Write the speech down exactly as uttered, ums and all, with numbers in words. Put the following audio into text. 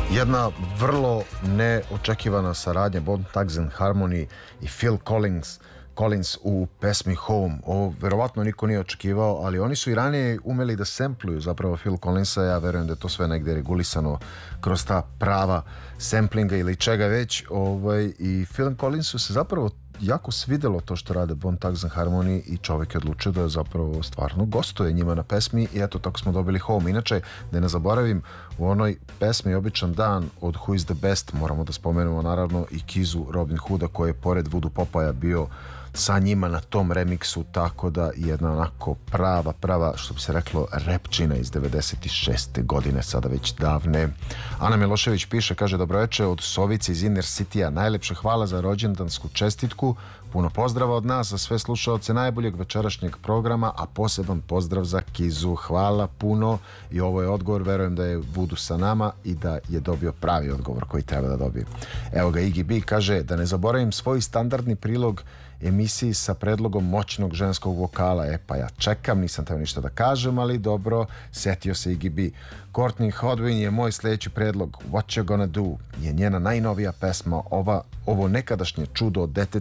Jedna vrlo neočekivana saradnja Bone Thugs and Harmony i Phil Collins Collins u pesmi Home. Ovo verovatno niko nije očekivao, ali oni su i ranije umeli da sempluju zapravo Phil Collinsa. Ja verujem da je to sve negde regulisano kroz ta prava semplinga ili čega već. Ovaj, i Phil Collinsu se zapravo jako svidelo to što rade Bone Thugs and Harmony i čovjek je odlučio da je zapravo stvarno gostuje njima na pesmi i eto tako smo dobili Home. Inače, da ne zaboravim, u onoj pesmi Običan dan od Who is the Best moramo da spomenemo naravno i Kizu Robin Hooda koji je pored Voodoo Popaja bio sa njima na tom remiksu, tako da jedna onako prava, prava, što bi se reklo, repčina iz devedeset šeste godine, sada već davne. Ana Milošević piše, kaže, dobroveče od Sovice iz Inner City-a, najlepše hvala za rođendansku čestitku, puno pozdrava od nas za sve slušaoce najboljeg večerašnjeg programa, a poseban pozdrav za Kizu, hvala puno i ovo je odgovor, verujem da je Vudu sa nama i da je dobio pravi odgovor koji treba da dobije. Evo ga, Iggy B kaže, da ne zaboravim svoj standardni prilog emisiji sa predlogom moćnog ženskog vokala. E pa ja čekam, nisam teo ništa da kažem, ali dobro, setio se Iggy B. Courtney Hodwin je moj sljedeći predlog. What You Gonna Do je njena najnovija pesma. Ova, ovo nekadašnje čudo od